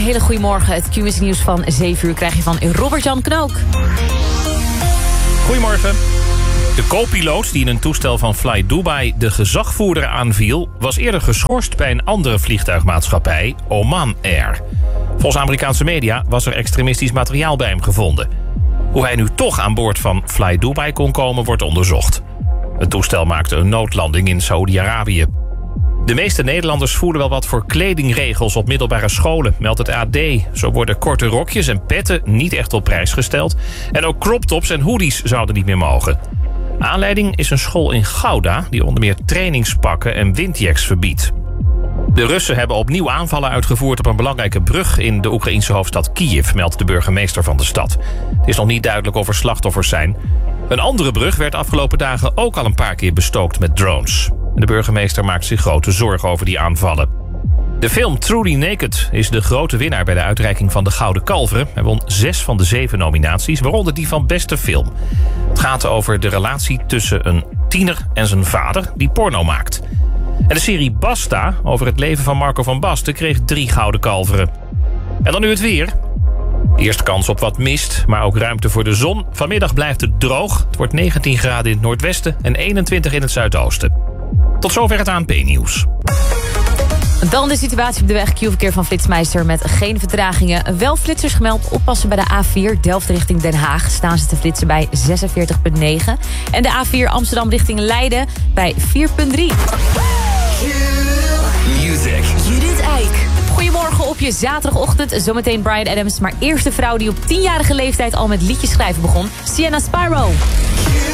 hele goede morgen. Het Q-Music nieuws van 7 uur krijg je van Robert-Jan Knook. Goedemorgen. De co-piloot die in een toestel van Fly Dubai de gezagvoerder aanviel, was eerder geschorst bij een andere vliegtuigmaatschappij, Oman Air. Volgens Amerikaanse media was er extremistisch materiaal bij hem gevonden. Hoe hij nu toch aan boord van Fly Dubai kon komen, wordt onderzocht. Het toestel maakte een noodlanding in Saoedi-Arabië. De meeste Nederlanders voelen wel wat voor kledingregels op middelbare scholen, meldt het AD. Zo worden korte rokjes en petten niet echt op prijs gesteld. En ook croptops en hoodies zouden niet meer mogen. Aanleiding is een school in Gouda die onder meer trainingspakken en windjacks verbiedt. De Russen hebben opnieuw aanvallen uitgevoerd op een belangrijke brug in de Oekraïense hoofdstad Kiev, meldt de burgemeester van de stad. Het is nog niet duidelijk of er slachtoffers zijn. Een andere brug werd afgelopen dagen ook al een paar keer bestookt met drones. De burgemeester maakt zich grote zorgen over die aanvallen. De film Truly Naked is de grote winnaar bij de uitreiking van de Gouden Kalveren. Hij won 6 van de 7 nominaties, waaronder die van beste film. Het gaat over de relatie tussen een tiener en zijn vader die porno maakt. En de serie Basta, over het leven van Marco van Basten, kreeg 3 Gouden Kalveren. En dan nu het weer. Eerst kans op wat mist, maar ook ruimte voor de zon. Vanmiddag blijft het droog. Het wordt 19 graden in het noordwesten en 21 in het zuidoosten. Tot zover het ANP-nieuws. Dan de situatie op de weg. Q-verkeer van Flitsmeister met geen vertragingen. Wel flitsers gemeld. Oppassen bij de A4 Delft richting Den Haag. Staan ze te flitsen bij 46,9. En de A4 Amsterdam richting Leiden bij 4,3. Judith Eik. Goedemorgen op je zaterdagochtend. Zometeen Bryan Adams. Maar eerst de vrouw die op 10-jarige leeftijd al met liedjes schrijven begon. Sienna Spyro.